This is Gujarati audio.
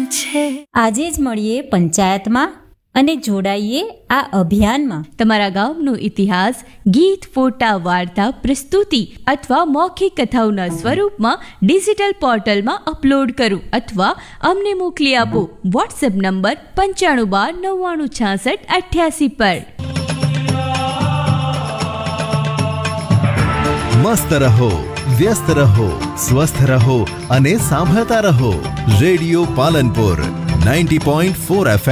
છે. આજે જ મળીએ પંચાયતમાં અને જોડાઈએ આ અભિયાનમાં. તમારા ગામનો ઇતિહાસ ગીત, ફોટા, વાર્તા, પ્રસ્તુતિ અથવા મૌખિક કથાઓના સ્વરૂપમાં ડિજિટલ પોર્ટલમાં અપલોડ કરો અથવા અમને મોકલી આપો. વોટ્સએપ નંબર 9512996688 પર. મસ્ત રહો, વ્યસ્ત રહો, સ્વસ્થ રહો અને સાંભળતા રહો. Radio Palanpur 90.4 FM.